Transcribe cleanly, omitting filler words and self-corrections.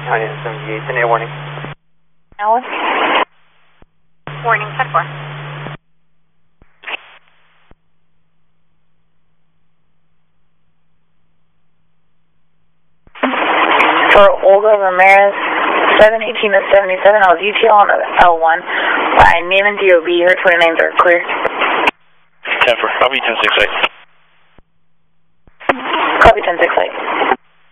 78, 10-8 warning. Alice? Warning, 10-4. For Olga Ramirez, 718 to 77, I was UTL on L1. My name and DOB, your 29s are clear. 10-4, copy 10-6-8. Copy 10-6-8.